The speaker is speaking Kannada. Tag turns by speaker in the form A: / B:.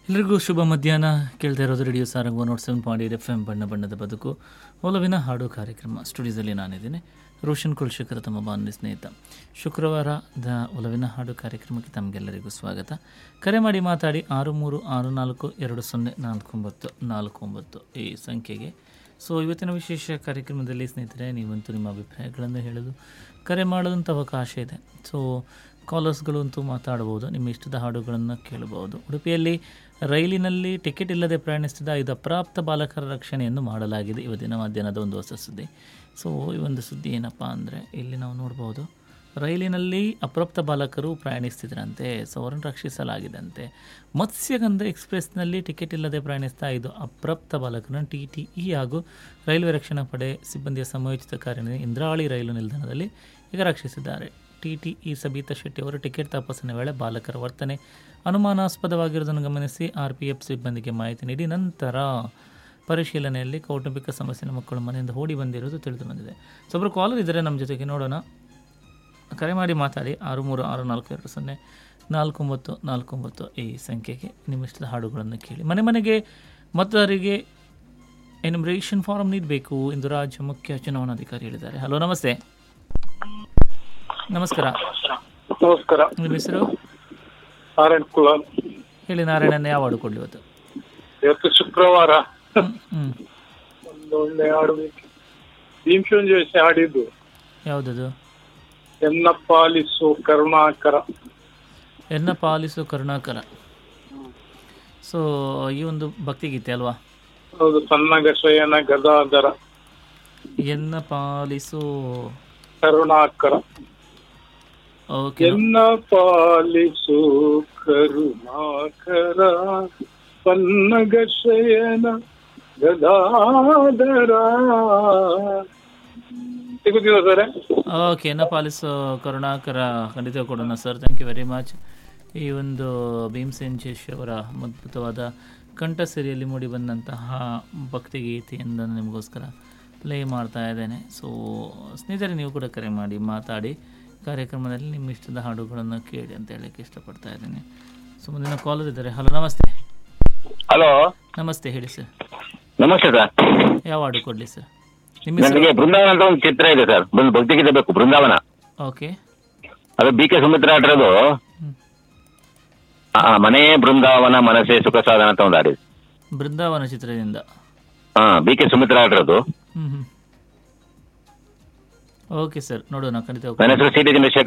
A: ಎಲ್ರಿಗೂ ಶುಭ ಮಧ್ಯಾಹ್ನ. ಕೇಳ್ತಾ ಇರೋದು ರೇಡಿಯೋ ಸಾರಂಗ್ 107.8 FM ಬಣ್ಣ ಬಣ್ಣದ ಬದುಕು ಒಲವಿನ ಹಾಡು ಕಾರ್ಯಕ್ರಮ. ಸ್ಟುಡಿಯೋದಲ್ಲಿ ನಾನಿದ್ದೀನಿ ರೋಷನ್ ಕುಲಶೇಖರ, ತಮ್ಮ ಬಾನುಲಿ ಸ್ನೇಹಿತ. ಶುಕ್ರವಾರದ ಒಲವಿನ ಹಾಡು ಕಾರ್ಯಕ್ರಮಕ್ಕೆ ತಮಗೆಲ್ಲರಿಗೂ ಸ್ವಾಗತ. ಕರೆ ಮಾಡಿ ಮಾತಾಡಿ 6364204949 ಈ ಸಂಖ್ಯೆಗೆ. ಸೊ ಇವತ್ತಿನ ವಿಶೇಷ ಕಾರ್ಯಕ್ರಮದಲ್ಲಿ ಸ್ನೇಹಿತರೆ, ನೀವಂತೂ ನಿಮ್ಮ ಅಭಿಪ್ರಾಯಗಳನ್ನು ಹೇಳೋದು, ಕರೆ ಮಾಡೋದಂಥ ಅವಕಾಶ ಇದೆ. ಸೊ ಕಾಲರ್ಸ್ಗಳು ಅಂತೂ ಮಾತಾಡ್ಬೋದು, ನಿಮ್ಮ ಇಷ್ಟದ ಹಾಡುಗಳನ್ನು ಕೇಳಬಹುದು. ಉಡುಪಿಯಲ್ಲಿ ರೈಲಿನಲ್ಲಿ ಟಿಕೆಟ್ ಇಲ್ಲದೆ ಪ್ರಯಾಣಿಸಿದ 5 ಅಪ್ರಾಪ್ತ ಬಾಲಕರ ರಕ್ಷಣೆಯನ್ನು ಮಾಡಲಾಗಿದೆ. ಇವತ್ತಿನ ಮಧ್ಯಾಹ್ನದ ಒಂದು ಹೊಸ ಸುದ್ದಿ. ಸೊ ಈ ಒಂದು ಸುದ್ದಿ ಏನಪ್ಪ ಅಂದರೆ, ಇಲ್ಲಿ ನಾವು ನೋಡ್ಬೋದು, ರೈಲಿನಲ್ಲಿ ಅಪ್ರಾಪ್ತ ಬಾಲಕರು ಪ್ರಯಾಣಿಸ್ತಿದ್ರಂತೆ. ಸೊ ಅವರನ್ನು ರಕ್ಷಿಸಲಾಗಿದಂತೆ. ಮತ್ಸ್ಯಗಂಧ ಎಕ್ಸ್ಪ್ರೆಸ್ನಲ್ಲಿ ಟಿಕೆಟ್ ಇಲ್ಲದೆ ಪ್ರಯಾಣಿಸಿದ 5 ಅಪ್ರಾಪ್ತ ಬಾಲಕರನ್ನು TTE ಹಾಗೂ ರೈಲ್ವೆ ರಕ್ಷಣಾ ಪಡೆ ಸಿಬ್ಬಂದಿಯ ಸಮಯೋಚಿತ ಕಾರ್ಯದಲ್ಲಿ ಇಂದ್ರಾಳಿ ರೈಲು ನಿಲ್ದಾಣದಲ್ಲಿ ಈಗ ರಕ್ಷಿಸಿದ್ದಾರೆ. TTE ಸಬೀತಾ ಶೆಟ್ಟಿ ಅವರು ಟಿಕೆಟ್ ತಪಾಸಣೆ ವೇಳೆ ಬಾಲಕರ ವರ್ತನೆ ಅನುಮಾನಾಸ್ಪದವಾಗಿರುವುದನ್ನು ಗಮನಿಸಿ RPF ಸಿಬ್ಬಂದಿಗೆ ಮಾಹಿತಿ ನೀಡಿ ನಂತರ ಪರಿಶೀಲನೆಯಲ್ಲಿ ಕೌಟುಂಬಿಕ ಸಮಸ್ಯೆನ ಮಕ್ಕಳು ಮನೆಯಿಂದ ಓಡಿ ಬಂದಿರುವುದು ತಿಳಿದು ಬಂದಿದೆ. ಸೊ ಒಬ್ಬರು ಕಾಲರ್ ಇದ್ದಾರೆ ನಮ್ಮ ಜೊತೆಗೆ, ನೋಡೋಣ. ಕರೆ ಮಾಡಿ ಮಾತಾಡಿ 6364204949 ಈ ಸಂಖ್ಯೆಗೆ ನಿಮ್ಮ ಇಷ್ಟದ ಹಾಡುಗಳನ್ನು ಕೇಳಿ. ಮನೆ ಮನೆಗೆ ಮತದಾರರಿಗೆ ಎನ್ಯುಮರೇಷನ್ ಫಾರಂ ನೀಡಬೇಕು ಎಂದು ರಾಜ್ಯ ಮುಖ್ಯ ಚುನಾವಣಾಧಿಕಾರಿ ಹೇಳಿದ್ದಾರೆ. ಹಲೋ, ನಮಸ್ತೆ. ನಮಸ್ಕಾರ.
B: ನಮಸ್ಕಾರ.
A: ನಿಮ್ಮ ಹೆಸರು?
B: ನಾರಾಯಣ್ ಕುಲಾಲ್.
A: ಹೇಳಿ ನಾರಾಯಣನ, ಯಾವ ಹಾಡು ಕೊಡ್ಲಿ ಇವತ್ತು?
B: ಇವತ್ತು ಶುಕ್ರವಾರ ಒಂದು ಒಳ್ಳೆ ಹಾಡು ಬೇಕು. ಭೀಮಸೇನ್ ಜೋಶಿ ಹಾಡಿದ್ದು
A: ಯಾವುದದು?
B: ಎನ್ನ ಪಾಲಿಸು ಕರುಣಾಕರ.
A: ಎನ್ನ ಪಾಲಿಸು ಕರುಣಾಕರ. ಸೊ ಈ ಒಂದು ಭಕ್ತಿಗೀತೆ ಅಲ್ವಾ?
B: ಹೌದು. ಸನ್ನಗ ಶಯನ ಗದಾಧರ
A: ಎನ್ನ ಪಾಲಿಸು
B: ಕರುಣಾಕರ.
A: ಓಕೆ.
B: ಎನ್ನ ಪಾಲಿಸು ಕರುಣಾಕರ ಸನ್ನಗ ಶಯನ ಗದಾಧರ. ಸಿಗುತ್ತಿಲ್ಲ ಸರ್?
A: ಓಕೆ, ಎನ್ನ ಪಾಲಿಸು ಕರುಣಾಕರ ಖಂಡಿತ ಕೊಡೋಣ sir. Thank you very much. ಈ ಒಂದು ಭೀಮಸೇನ್ ಜೋಶಿ ಅವರ ಅದ್ಭುತವಾದ ಕಂಠಸಿರಿಯಲ್ಲಿ ಮೂಡಿ ಬಂದಂತಹ ಭಕ್ತಿಗೀತೆಯಿಂದ ನಿಮಗೋಸ್ಕರ ಪ್ಲೇ ಮಾಡ್ತಾ ಇದ್ದೇನೆ. ಸೊ ಸ್ನೇಹಿತರೆ, ನೀವು ಕೂಡ ಕರೆ ಮಾಡಿ ಮಾತಾಡಿ ಕಾರ್ಯಕ್ರಮದಲ್ಲಿ ನಿಮ್ಮ ಇಷ್ಟದ ಹಾಡುಗಳನ್ನು ಕೇಳಿ ಅಂತ ಹೇಳಕ್ಕೆ ಇಷ್ಟಪಡ್ತಾ ಇದ್ದೇನೆ. ಸೊ ಮುಂದಿನ ಕಾಲರ್ ಇದ್ದಾರೆ. ಹಲೋ, ನಮಸ್ತೆ.
C: ಹಲೋ,
A: ನಮಸ್ತೆ. ಹೇಳಿ ಸರ್.
C: ನಮಸ್ತೆ ಸರ್.
A: ಯಾವ ಹಾಡು ಕೊಡಲಿ ಸರ್?
C: ನನಗೆ ಬೃಂದಾವನ ಅಂತ ಒಂದು ಚಿತ್ರ ಇದೆ ಸರ್, ಒಂದು ಭಕ್ತಿಗೀತೆ ಬೇಕು. ಬೃಂದಾವನ.
A: ಓಕೆ.
C: ಅದು BK ಸುಮಿತ್ರಾ ಆಟಿರೋದು. ಮನೆ ಬೃಂದಾವನ ಮನಸ್ಸೇ ಸುಖ ಸಾಧನ ಅಂತ ಒಂದು ಹಾಡಿದೆ.
A: ಬೃಂದಾವನ ಚಿತ್ರದಿಂದ.
C: BK ಸುಮಿತ್ರಾ ಆಟಿರೋದು.
A: ಓಕೆ ಸರ್, ನೋಡೋಣ ಖಂಡಿತ.
C: ನನ್ನ ಹೆಸರು CT ಚಂದ್ರಶೇಖರ್.